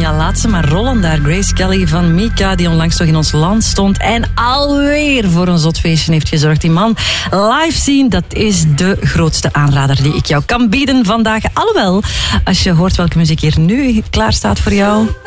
Ja, laat ze maar rollen daar. Grace Kelly van Mika, die onlangs toch in ons land stond en alweer voor een zot feestje heeft gezorgd. Die man live zien, dat is de grootste aanrader die ik jou kan bieden vandaag. Alhoewel, als je hoort welke muziek hier nu klaar staat voor jou...